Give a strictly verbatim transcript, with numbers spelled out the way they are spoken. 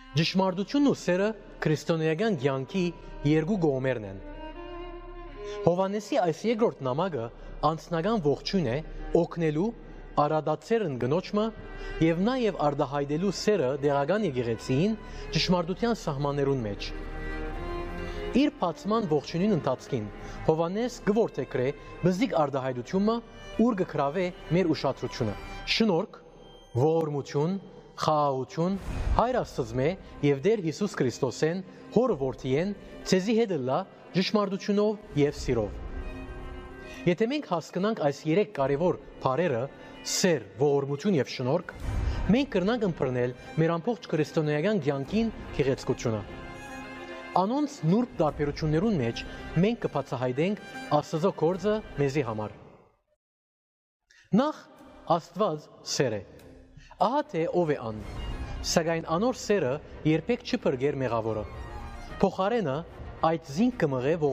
Ճշմարտությունն ու սերը քրիստոնեական կյանքի երկու կողմերն են։ Հովհաննեսի այս երկրորդ նամակը անձնական ողջույն է օգնելու արադացերն գնոջը եւ նաեւ արտահայտելու սերը դերական եկեղեցին ճշմարտության սահմաններուն մեջ։ Իր բացման ողջունին ընթացքին Հովհաննես գորտեքրե բզիկ արտահայտությունը ուր գկրավե մեր ուշադրությունը։ Շնորհք, ողորմություն, խաղաղություն Հայր Աստծմե եւ Տեր Հիսուս Քրիստոսեն հոր որդիեն ցեզի հետ լա ճշմարտությունով եւ սիրով։ Եթե մենք հասկանանք այս երեք կարևոր բառերը՝ սեր, ողորմություն եւ շնորհք, մենք կրնանք ըմբռնել մեր ամբողջ քրիստոնեական կյանքին գեղեցկությունը։ Անոնց նուրբ տարբերություններուն մեջ մենք կբացահայտենք Աստծո գործը մեզի համար։ Նախ Աստված սեր է։ Ահա թե ով է ան, սակայն անոր սերը երբեք չփրկեր մեղավորը։ Փոխարենը այդ զինք կմղե